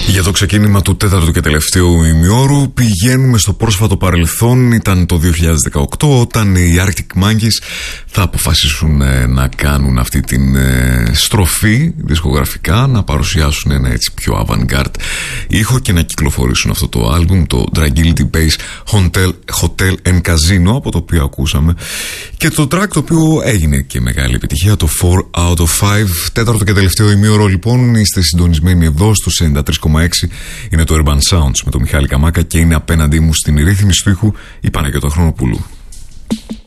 Για το ξεκίνημα του τέταρτου και τελευταίου ημιώρου πηγαίνουμε στο πρόσφατο παρελθόν. Ήταν το 2018 όταν οι Arctic Monkeys θα αποφασίσουν να κάνουν αυτή την στροφή δισκογραφικά, να παρουσιάσουν ένα έτσι πιο avant-garde ήχο και να κυκλοφορήσουν αυτό το άλμπουμ, το Tranquility Base Hotel and Casino, από το οποίο ακούσαμε και το track το οποίο έγινε και μεγάλη επιτυχία, το 4 out of 5. Τέταρτο και τελευταίο ημίωρο λοιπόν, είστε συντονισμένοι εδώ στο 93,6. Είναι το Urban Sounds με τον Μιχάλη Καμάκα και είναι απέναντί μου στην ρύθμιση του ήχου η Παναγιώτα Χρονοπούλου.